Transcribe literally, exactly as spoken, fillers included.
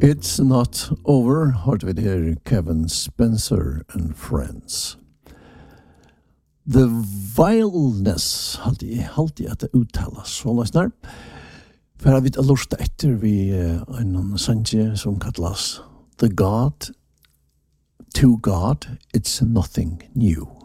It's Not Over, hørte vi det her Kevin Spencer and Friends. The Vileness, halte jeg halte at det uttalas så løsner. For jeg vet å lorte etter vi uh, en sanje som kallas The God, To God, It's Nothing New.